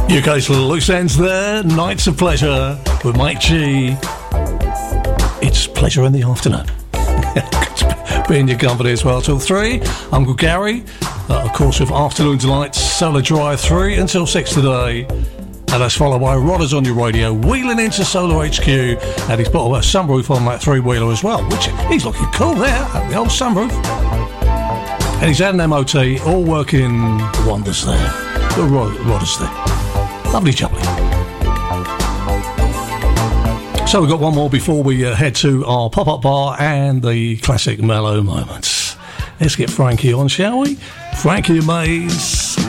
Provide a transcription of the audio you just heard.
UK's Loose Ends there. Nights of Pleasure with Mike G. It's pleasure in the afternoon. Good to be in your company as well till 3. Uncle Gary, of course, with Afternoon Delights, Solar Drive 3 until 6 today. And that's followed by Rodders on your radio, wheeling into Solar HQ. And he's put a sunroof on that three-wheeler as well, which he's looking cool there, the old sunroof. And he's had an MOT, all working wonders there. The Rodders there. Lovely jubbly. So we've got one more before we head to our pop-up bar and the classic mellow moments. Let's get Frankie on, shall we? Frankie Mays.